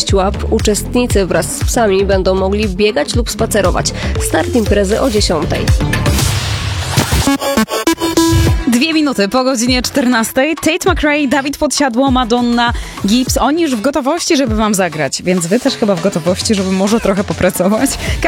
6 łap. Uczestnicy wraz z psami będą mogli biegać lub spacerować. Start imprezy o 10:00. 2 minuty po godzinie 14:00. Tate McRae, Dawid Podsiadło, Madonna, Gibbs. Oni już w gotowości, żeby wam zagrać, więc wy też chyba w gotowości, żeby może trochę popracować.